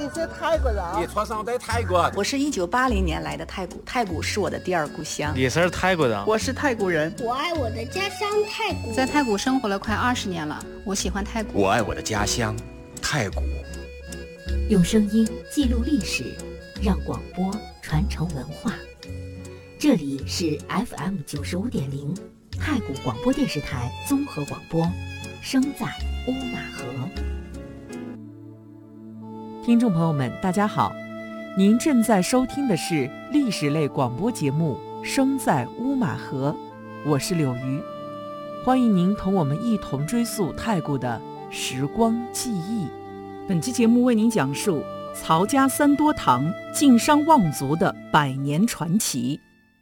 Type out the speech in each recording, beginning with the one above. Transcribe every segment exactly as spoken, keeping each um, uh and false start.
你是泰国人？ 你出生在泰国？ 我是一九八零年来的泰国，泰国是我的第二故乡。 你是泰国人？ 我是泰国人。 我爱我的家乡泰国， 在泰国生活了快二十年了，我喜欢泰国。 我爱我的家乡泰国。 用声音记录历史，让广播传承文化。这里是 F M 九十五点零泰国广播电视台综合广播，声在乌马河。 听众朋友们，大家好，您正在收听的是历史类广播节目《声在乌马河》，我是柳鱼，欢迎您同我们一同追溯泰国的时光记忆。本期节目为您讲述曹家三多堂晋商望族的百年传奇。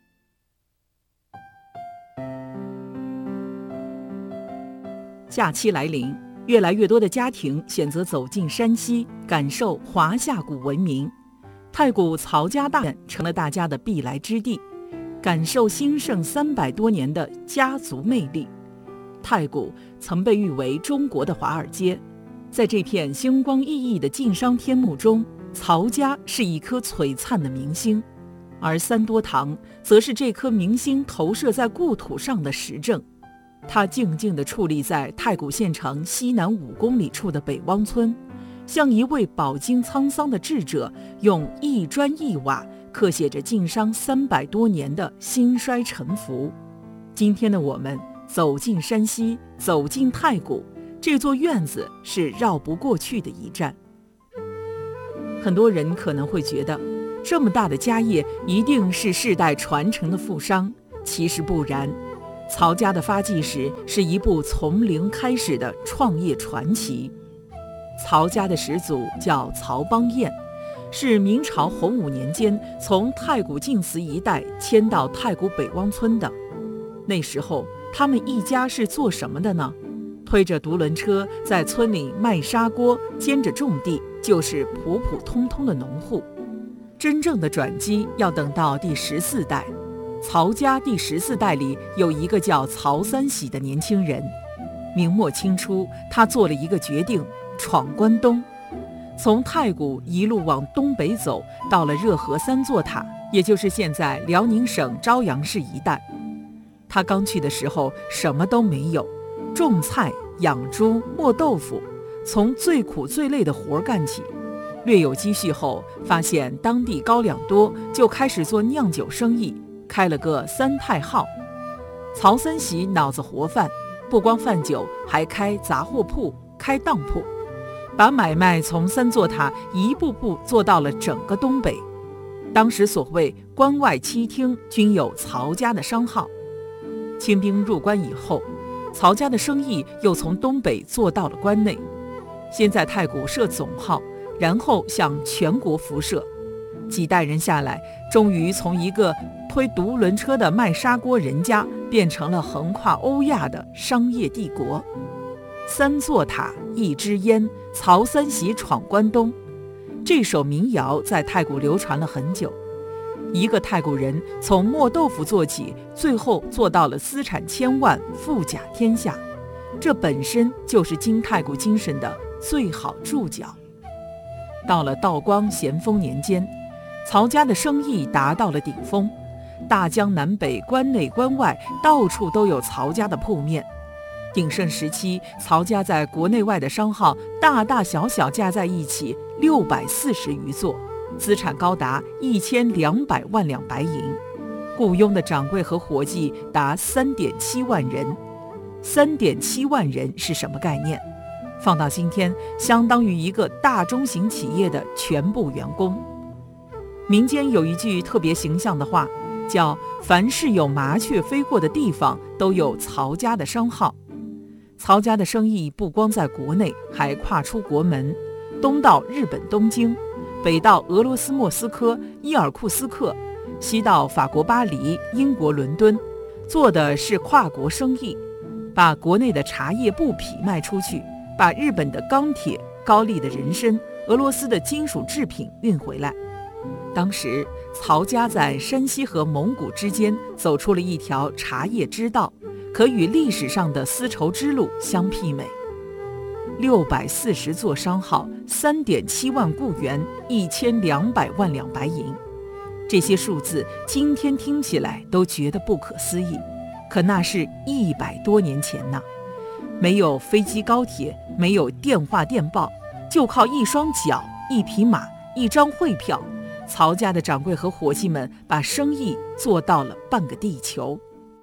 假期来临，越来越多的家庭选择走进山西，感受华夏古文明。太谷曹家大院成了大家的必来之地，感受兴盛三百多年的家族魅力。太谷曾被誉为中国的华尔街，在这片星光熠熠的晋商天幕中，曹家是一颗璀璨的明星，而三多堂则是这颗明星投射在故土上的实证。它静静地矗立在太谷县城西南五公里处的北汪村，像一位饱经沧桑的智者，用一砖一瓦刻写着晋商三百多年的兴衰沉浮。今天的我们走进山西，走进太谷，这座院子是绕不过去的一站。很多人可能会觉得，这么大的家业一定是世代传承的富商，其实不然。曹家的发迹史是一部从零开始的创业传奇。曹家的始祖叫曹邦彦，是明朝洪武年间从太谷晋祠一带迁到太谷北汪村的。那时候他们一家是做什么的呢？推着独轮车在村里卖砂锅，兼着种地，就是普普通通的农户。真正的转机要等到第十四代。曹家第十四代里有一个叫曹三喜的年轻人，明末清初，他做了一个决定，闯关东，从太谷一路往东北走，到了热河三座塔，也就是现在辽宁省朝阳市一带。他刚去的时候什么都没有，种菜、养猪、磨豆腐，从最苦最累的活干起。略有积蓄后，发现当地高粱多，就开始做酿酒生意，开了个三太号。曹三喜脑子活泛，不光贩酒，还开杂货铺、开当铺，把买卖从三座塔一步步做到了整个东北。当时所谓关外七厅均有曹家的商号。清兵入关以后，曹家的生意又从东北做到了关内，先在太谷设总号，然后向全国辐射。几代人下来，终于从一个推独轮车的卖砂锅人家，变成了横跨欧亚的商业帝国。三座塔一支烟，曹三喜闯关东。这首民谣在太谷流传了很久。一个太谷人从磨豆腐做起，最后做到了资产千万，富甲天下，这本身就是金太谷精神的最好注脚。到了道光咸丰年间，曹家的生意达到了顶峰，大江南北、关内关外，到处都有曹家的铺面。鼎盛时期，曹家在国内外的商号大大小小加在一起六百四十余座，资产高达一千两百万两白银，雇佣的掌柜和伙计达三点七万人。三点七万人是什么概念？放到今天，相当于一个大中型企业的全部员工。民间有一句特别形象的话，叫凡是有麻雀飞过的地方，都有曹家的商号。曹家的生意不光在国内，还跨出国门，东到日本东京，北到俄罗斯莫斯科、伊尔库斯克，西到法国巴黎、英国伦敦，做的是跨国生意，把国内的茶叶布匹卖出去，把日本的钢铁、高丽的人参、俄罗斯的金属制品运回来。当时曹家在山西和蒙古之间走出了一条茶叶之道，可与历史上的丝绸之路相媲美。 六百四十座商号，三点七万雇员，一千两百万两白银。这些数字今天听起来都觉得不可思议，可那是一百多年前呐。没有飞机高铁，没有电话电报，就靠一双脚、一匹马、一张汇票，曹家的掌柜和伙计们把生意做到了半个地球。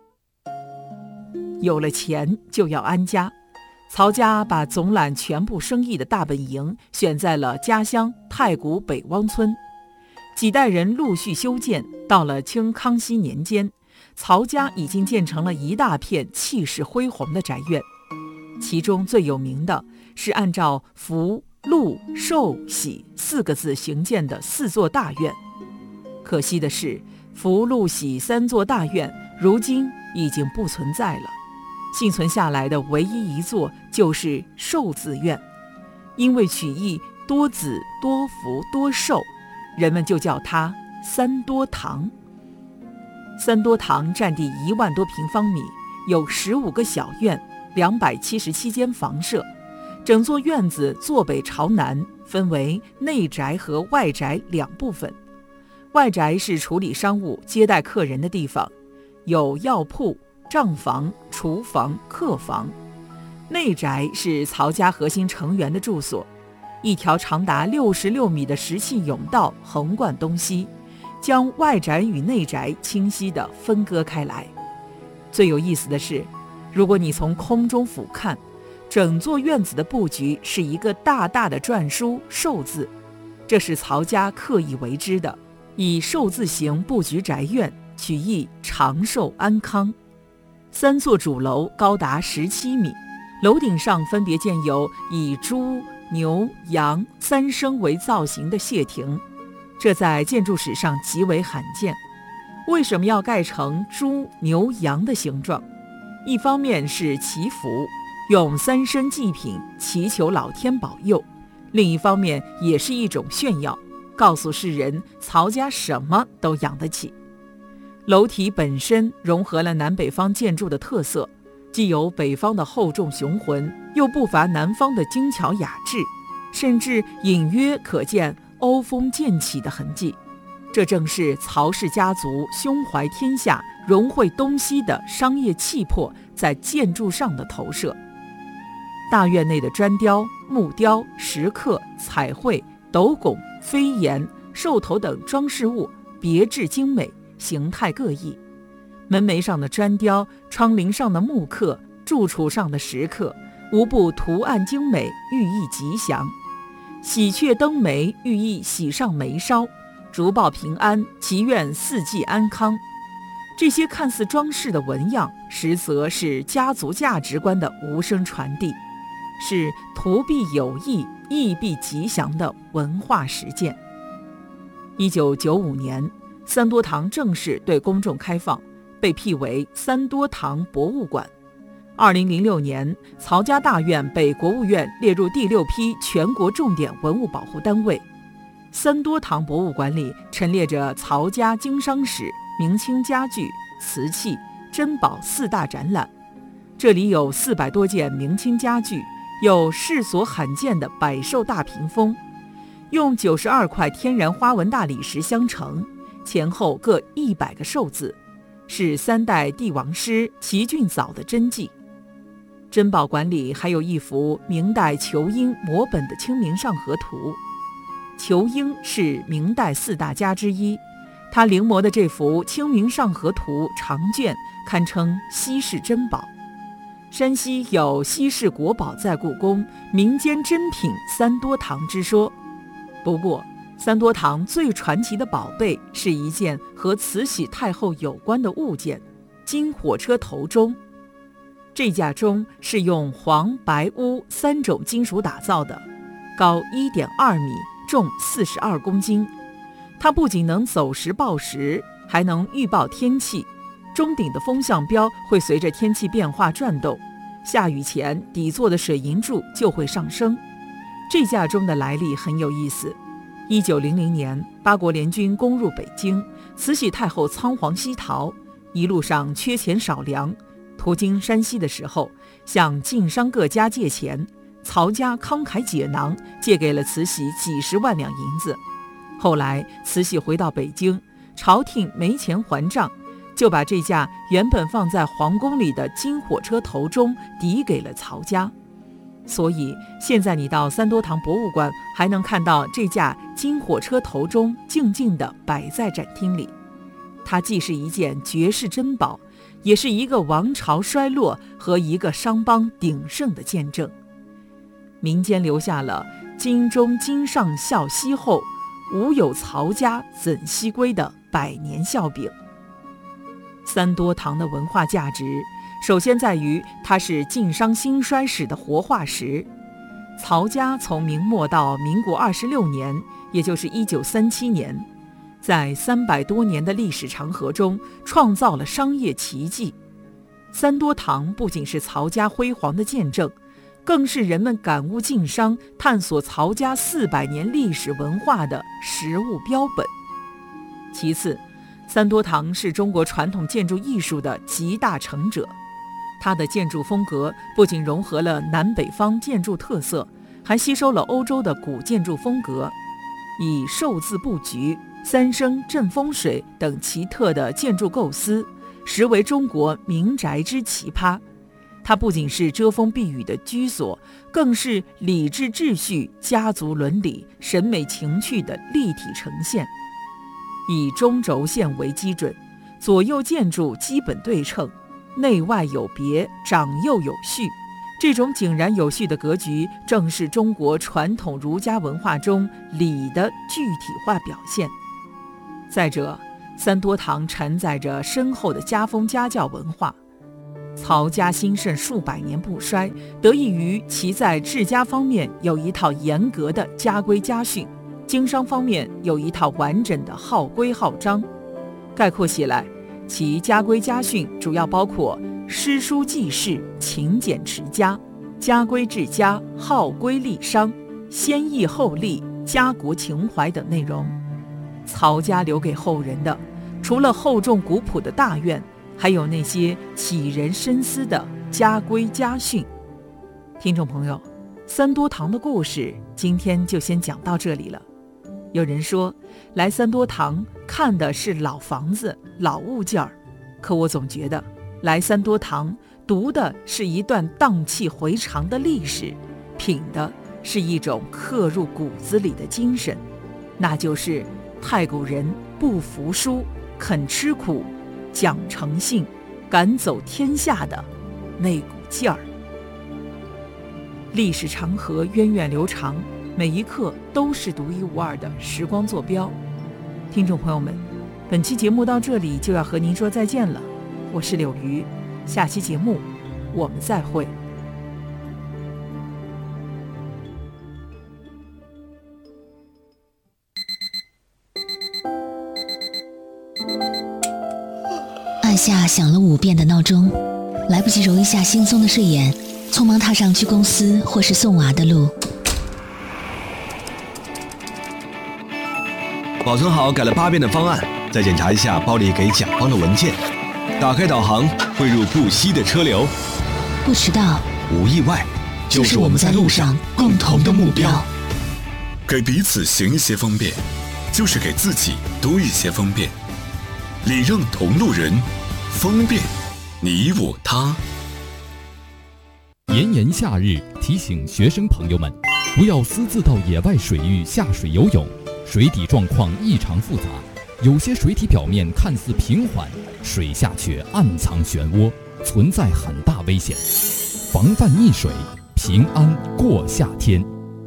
有了钱就要安家，曹家把总揽全部生意的大本营选在了家乡太谷北汪村。几代人陆续修建，到了清康熙年间，曹家已经建成了一大片气势恢宏的宅院。其中最有名的是按照福、禄、寿、喜四个字兴建的四座大院。可惜的是，福、禄、喜三座大院如今已经不存在了，幸存下来的唯一一座就是寿字院，因为取意多子多福多寿，人们就叫它三多堂。三多堂占地一万多平方米，有十五个小院，两百七十七间房舍，整座院子坐北朝南，分为内宅和外宅两部分。外宅是处理商务、接待客人的地方，有药铺、账房、厨房、客房。内宅是曹家核心成员的住所，一条长达六十六米的石砌甬道横贯东西，将外宅与内宅清晰地分割开来。最有意思的是，如果你从空中俯瞰，整座院子的布局是一个大大的篆书寿字，这是曹家刻意为之的，以寿字形布局宅院，取意长寿安康。三座主楼高达十七米，楼顶上分别建有以猪、牛、羊三牲为造型的谢亭，这在建筑史上极为罕见。为什么要盖成猪、牛、羊的形状？一方面是祈福，用三牲祭品祈求老天保佑；另一方面也是一种炫耀，告诉世人曹家什么都养得起。楼体本身融合了南北方建筑的特色，既有北方的厚重雄浑，又不乏南方的精巧雅致，甚至隐约可见欧风渐起的痕迹。这正是曹氏家族胸怀天下、融汇东西的商业气魄在建筑上的投射。大院内的砖雕、木雕、石刻、彩绘、斗拱、飞檐、兽头等装饰物别致精美，形态各异。门楣上的砖雕、窗棂上的木刻、柱础上的石刻，无不图案精美，寓意吉祥。喜鹊登梅，寓意喜上眉梢；竹报平安，祈愿四季安康。这些看似装饰的纹样，实则是家族价值观的无声传递，是图必有益、义必吉祥的文化实践。一九九五年，三多堂正式对公众开放，被辟为三多堂博物馆。二零零六年，曹家大院被国务院列入第六批全国重点文物保护单位。三多堂博物馆里陈列着曹家经商史、明清家具、瓷器、珍宝四大展览。这里有四百多件明清家具，有世所罕见的百寿大屏风，用九十二块天然花纹大理石相成，前后各一百个寿字，是三代帝王师齐俊藻的真迹。珍宝馆里还有一幅明代仇英摹本的《清明上河图》。仇英是明代四大家之一，他临摹的这幅《清明上河图》长卷堪称稀世珍宝。山西有稀世国宝在故宫，民间珍品三多堂之说。不过三多堂最传奇的宝贝是一件和慈禧太后有关的物件——金火车头钟。这架钟是用黄、白、钨三种金属打造的，高 一点二米，重四十二公斤。它不仅能走时报时，还能预报天气。钟顶的风向标会随着天气变化转动，下雨前底座的水银柱就会上升。这架钟的来历很有意思。一九零零年，八国联军攻入北京，慈禧太后仓皇西逃，一路上缺钱少粮，途经山西的时候，向晋商各家借钱， 曹家慷慨解囊，借给了慈禧几十万两银子。后来慈禧回到北京，朝廷没钱还账，就把这架原本放在皇宫里的金火车头钟抵给了曹家。所以现在你到三多堂博物馆还能看到这架金火车头钟静静地摆在展厅里。它既是一件绝世珍宝，也是一个王朝衰落和一个商帮鼎盛的见证。民间留下了金钟金上孝熙后，无有曹家怎西归的百年笑柄。三多堂的文化价值首先在于它是晋商兴衰史的活化石。曹家从明末到民国二十六年，也就是一九三七年，在三百多年的历史长河中创造了商业奇迹。三多堂不仅是曹家辉煌的见证，更是人们感悟晋商、探索曹家四百年历史文化的实物标本。其次，三多堂是中国传统建筑艺术的集大成者。它的建筑风格不仅融合了南北方建筑特色，还吸收了欧洲的古建筑风格，以寿字布局、三生镇风水等奇特的建筑构思，实为中国民宅之奇葩。它不仅是遮风避雨的居所，更是礼制秩序、家族伦理、审美情趣的立体呈现。以中轴线为基准，左右建筑基本对称，内外有别，长幼有序。这种井然有序的格局，正是中国传统儒家文化中礼的具体化表现。再者，三多堂承载着深厚的家风家教文化。曹家兴盛数百年不衰，得益于其在治家方面有一套严格的家规家训，经商方面有一套完整的号规号章。概括起来，其家规家训主要包括诗书记事、勤俭持家、家规治家、号规立商、先义后立、家国情怀等内容。曹家留给后人的，除了厚重古朴的大院，还有那些启人深思的家规家训。听众朋友，三多堂的故事今天就先讲到这里了。有人说，来三多堂看的是老房子、老物件儿，可我总觉得来三多堂读的是一段荡气回肠的历史，品的是一种刻入骨子里的精神，那就是太古人不服输、肯吃苦、讲诚信、敢走天下的那股劲儿。历史长河源远流长，每一刻都是独一无二的时光坐标。听众朋友们，本期节目到这里就要和您说再见了，我是柳鱼，下期节目我们再会。 按下响了五遍的闹钟，来不及揉一下惺忪的睡眼，匆忙踏上去公司或是送娃的路。 保存好改了八遍的方案，再检查一下包里给甲方的文件，打开导航，汇入不息的车流。 不迟到， 无意外，就是我们在路上共同的目标。 给彼此行一些方便，就是给自己多一些方便。礼让同路人，方便你我他。 炎炎夏日，提醒学生朋友们，不要私自到野外水域下水游泳，水底状况异常复杂，有些水体表面看似平缓，水下却暗藏漩涡，存在很大危险。防范溺水，平安过夏天。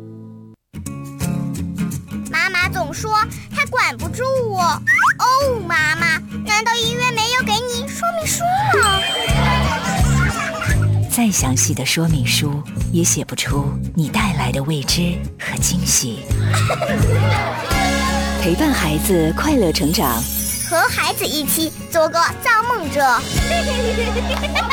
妈妈总说她管不住我。哦，妈妈，难道医院没有给你说明书吗？ 再详细的说明书也写不出你带来的未知和惊喜。陪伴孩子快乐成长， 和孩子一起做个造梦者。